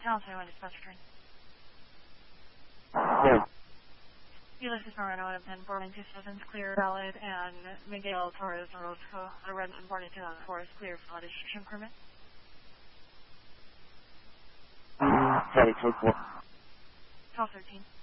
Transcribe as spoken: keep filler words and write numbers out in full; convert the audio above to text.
Channel twenty-one dispatch return. Yeah. Ulysses Moreno out of ten four nine two seven is clear, valid, and Miguel Torres Orozco, a resident born in two thousand four, is clear for a restriction permit. Mm, sorry, code four. twelve thirteen.